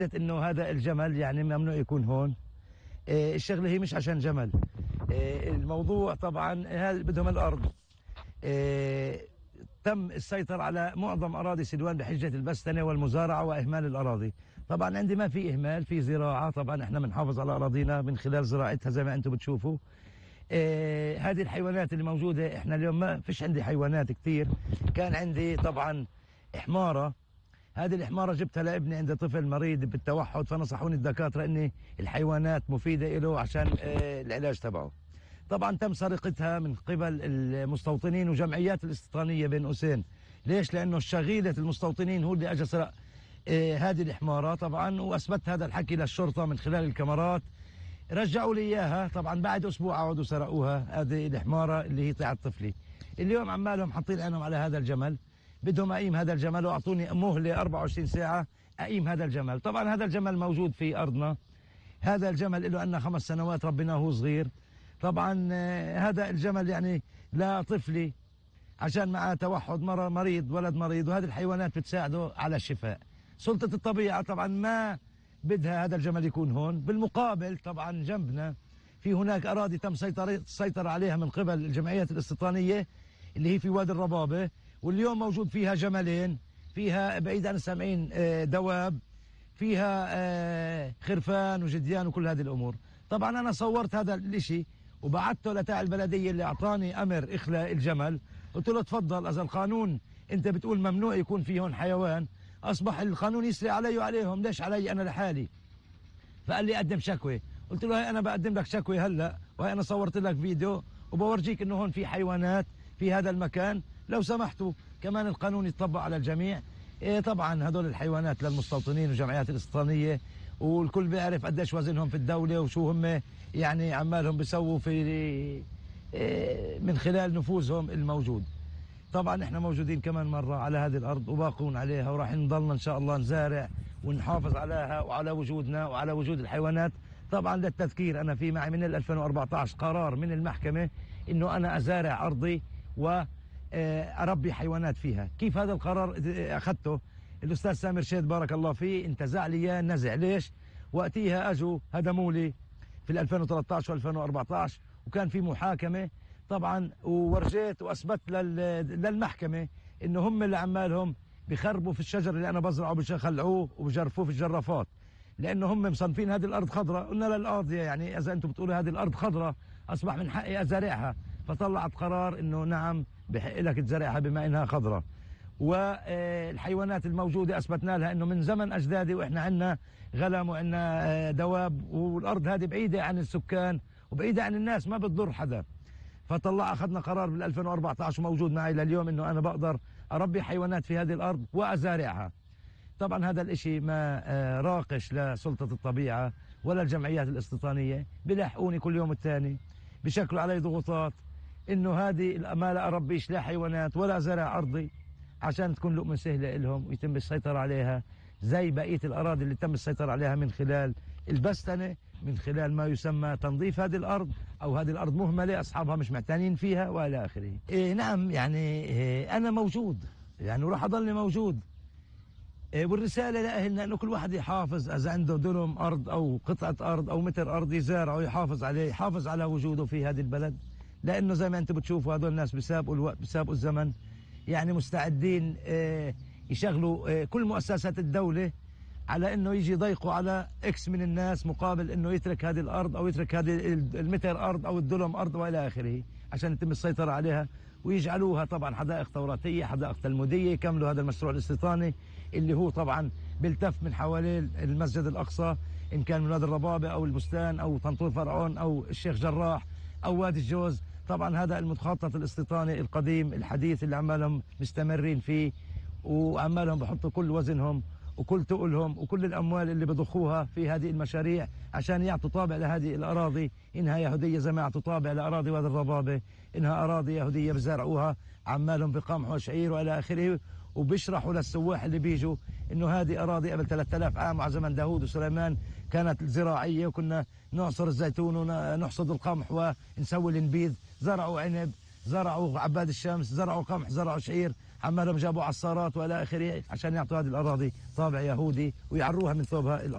انه هذا الجمل يعني ممنوع يكون هون. الشغله هي مش عشان جمل. الموضوع طبعا هذا بدهم الارض. تم السيطرة على معظم أراضي سلوان بحجة البستنة والمزارعة وإهمال الأراضي. طبعا عندي ما في إهمال، في زراعة. طبعا احنا بنحافظ على أراضينا من خلال زراعتها زي ما أنتم بتشوفوا. هذه الحيوانات اللي موجودة، احنا اليوم ما فيش عندي حيوانات كتير. كان عندي طبعا حمارة. هذه الحمارة جبتها لابني عند طفل مريض بالتوحد، فنصحوني الدكاترة ان الحيوانات مفيدة له عشان العلاج تبعه. طبعا تم سرقتها من قبل المستوطنين وجمعيات الاستيطانية بين قوسين. ليش؟ لأنه شغيلة المستوطنين هو اللي أجى سرق هذه الحمارة طبعا، وأثبت هذا الحكي للشرطة من خلال الكاميرات. رجعوا لي إياها طبعا بعد أسبوع، عودوا سرقوها هذه الحمارة اللي هي طلعت طفلي. اليوم عمالهم حاطين عينهم على هذا الجمل، بدهم أقيم هذا الجمل، وأعطوني مهلة 24 ساعة أقيم هذا الجمل. طبعا هذا الجمل موجود في أرضنا. هذا الجمل له أنه 5 سنوات ربيناه وهو صغير. طبعا هذا الجمل يعني لا طفلي عشان معه توحد، مريض، ولد مريض، وهذه الحيوانات بتساعده على الشفاء. سلطة الطبيعة طبعا ما بدها هذا الجمل يكون هون. بالمقابل طبعا جنبنا في هناك أراضي تم السيطرة عليها من قبل الجمعيات الاستيطانية اللي هي في وادي الربابة، واليوم موجود فيها جملين، فيها بعيد عن السامعين دواب، فيها خرفان وجديان وكل هذه الأمور. طبعا أنا صورت هذا الاشي وبعته لتاع البلدية اللي أعطاني أمر إخلاء الجمل. قلت له تفضل، إذا القانون أنت بتقول ممنوع يكون في هون حيوان، أصبح القانون يسري علي وعليهم، ليش علي أنا لحالي؟ فقال لي قدم شكوى. قلت له هي أنا بقدم لك شكوى هلأ، وهي أنا صورت لك فيديو وبورجيك إنه هون في حيوانات في هذا المكان، لو سمحتوا كمان القانون يتطبق على الجميع. طبعا هدول الحيوانات للمستوطنين والجمعيات الاستيطانية، والكل بيعرف قديش وزنهم في الدولة وشو هم يعني عمالهم بيسووا في من خلال نفوذهم الموجود. طبعا احنا موجودين كمان مرة على هذه الأرض وباقون عليها، وراح نضلنا إن شاء الله نزارع ونحافظ عليها وعلى وجودنا وعلى وجود الحيوانات. طبعا للتذكير أنا في معي من 2014 قرار من المحكمة إنه أنا أزارع أرضي وأربي حيوانات فيها. كيف هذا القرار أخذته؟ الأستاذ سامر شيد بارك الله فيه انتزع لي إياه نزع. ليش؟ وقتيها أجوا هدموا لي في 2013 و2014، وكان في محاكمة طبعا، وورجيت وأثبت للمحكمة إنه هم اللي عمالهم بخربوا في الشجر اللي أنا بزرعه، بيخلعوه وبجرفوه في الجرافات، لأنه هم مصنفين هذه الأرض خضراء. قلنا للقاضية يعني إذا أنتم بتقولوا هذه الأرض خضراء أصبح من حقي أزارعها، فطلعت قرار إنه نعم بحق لك تزرعها بما إنها خضراء. والحيوانات الموجودة أثبتنا لها إنه من زمن أجدادي وإحنا عندنا غنم وعندنا دواب، والأرض هذه بعيدة عن السكان وبعيدة عن الناس، ما بتضر حدا. أخذنا قرار بال 2014 وموجود معي لليوم إنه أنا بقدر أربي حيوانات في هذه الأرض وأزارعها. طبعا هذا الإشي ما راقش لسلطة الطبيعة ولا الجمعيات الاستيطانية، بيلاحقوني كل يوم الثاني بشكلوا علي ضغوطات إنه هذه ما لا أربيش لا حيوانات ولا زرع أرضي عشان تكون لقمة سهلة لهم ويتم السيطرة عليها زي بقية الأراضي اللي تم السيطرة عليها من خلال البستنة، من خلال ما يسمى تنظيف هذه الأرض، أو هذه الأرض مهملة أصحابها مش معتنين فيها وإلى آخره. نعم يعني أنا موجود يعني وراح أضلني موجود. والرسالة لأهلنا أنه كل واحد يحافظ، إذا عنده دلم أرض أو قطعة أرض أو متر أرض يزارعه ويحافظ عليه، يحافظ على وجوده في هذه البلد. لأنه زي ما أنتم بتشوفوا هذول الناس بيسابقوا الوقت، بيسابقوا الزمن، يعني مستعدين يشغلوا كل مؤسسات الدولة على انه يجي يضيقوا على اكس من الناس مقابل انه يترك هذه الارض او يترك هذه المتر ارض او الدلم ارض والى اخره عشان يتم السيطرة عليها، ويجعلوها طبعا حدائق توراتية، حدائق تلمودية، يكملوا هذا المشروع الاستيطاني اللي هو طبعا بيلتف من حوالين المسجد الاقصى، ان كان من وادي الربابة او البستان او طنطور فرعون او الشيخ جراح او وادي الجوز. طبعا هذا المتخطط الاستيطاني القديم الحديث اللي عمالهم مستمرين فيه، وعمالهم بحطوا كل وزنهم وكل تقلهم وكل الأموال اللي بضخوها في هذه المشاريع عشان يعطوا طابع لهذه الأراضي إنها يهودية، زي ما يعطوا طابع لأراضي وادي الربابة إنها أراضي يهودية بزرعوها، عمالهم بقمح وشعير وإلى آخره، وبيشرحوا للسواح اللي بيجوا إنه هذه أراضي قبل 3000 عام على زمن داوود وسليمان كانت زراعية، وكنا نعصر الزيتون ونحصد القمح ونسوي النبيذ. زرعوا عنب، زرعوا عباد الشمس، زرعوا قمح، زرعوا شعير، عمالهم جابوا عصارات والى اخره عشان يعطوا هذه الاراضي طابع يهودي ويعروها من ثوبها الارض.